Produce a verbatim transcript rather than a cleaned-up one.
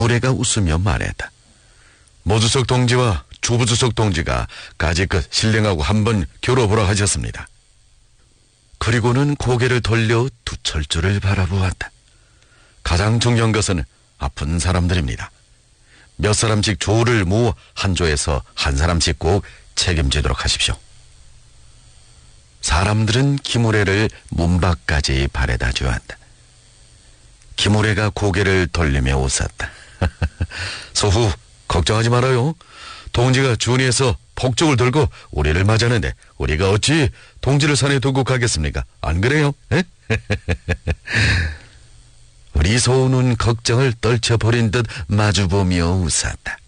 기무래가 웃으며 말했다. 모주석 동지와 주부주석 동지가 가지껏 신령하고 한번 겨뤄보라 하셨습니다. 그리고는 고개를 돌려 두철주를 바라보았다. 가장 중요한 것은 아픈 사람들입니다. 몇 사람씩 조를 모아 한 조에서 한 사람씩 꼭 책임지도록 하십시오. 사람들은 기무래를 문 밖까지 바래다 주었다. 기무래가 고개를 돌리며 웃었다. 소후, 걱정하지 말아요. 동지가 준위에서 폭죽을 들고 우리를 맞았는데 우리가 어찌 동지를 산에 두고 가겠습니까? 안 그래요? 우리 소우는 걱정을 떨쳐버린 듯 마주보며 웃었다.